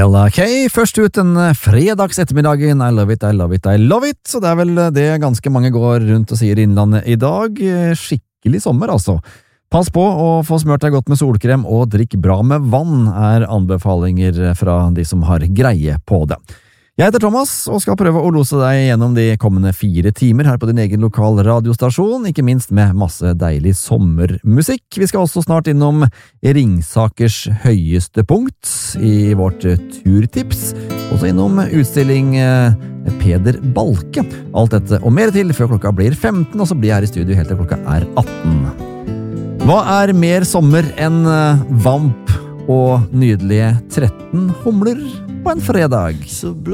Ella K, først ut den fredags ettermiddagen. I love it, I love it, I love it. Så det er vel det ganske mange går rundt og sier i Innlandet i dag. Skikkelig sommer, altså. Pass på å få smørt deg godt med solkrem, og drikk bra med vann, er anbefalinger fra de som har greie på det. Jeg heter Thomas, og skal prøve å lose deg gjennom de kommende 4 timer her på din egen lokal radiostasjon, ikke minst med masse deilig sommermusikk. Vi skal også snart innom Ringsakers høyeste punkt i vårt turtips, også innom utstilling Peder Balke. Alt dette og mer til før klokka blir 15, og så blir jeg her i studio helt til klokka er 18. Hva er mer sommer enn vamp og nydelige 13 humler på en fredag?